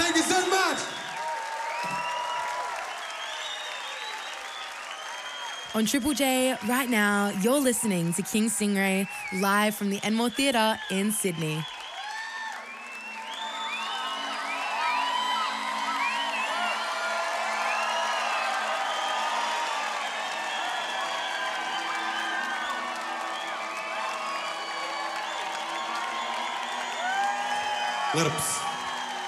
Thank you so much. On Triple J, right now, you're listening to King Stingray live from the Enmore Theatre in Sydney. Let us.